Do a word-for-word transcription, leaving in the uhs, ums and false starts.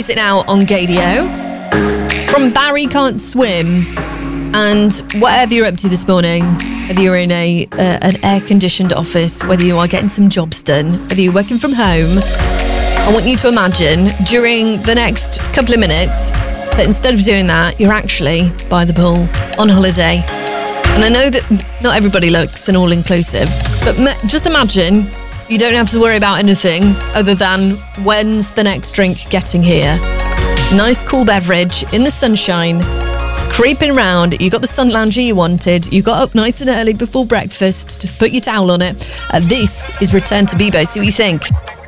It Now on Gadio. From Barry Can't Swim, and whatever you're up to this morning, whether you're in a uh, an air-conditioned office, whether you are getting some jobs done, whether you're working from home, I want you to imagine during the next couple of minutes that instead of doing that, you're actually by the pool on holiday. And I know that not everybody looks an all-inclusive, but ma- just imagine you don't have to worry about anything other than when's the next drink getting here. Nice cool beverage in the sunshine. It's creeping round. You got the sun lounger you wanted. You got up nice and early before breakfast to put your towel on it. Uh, this is Return to Bebo. See what you think.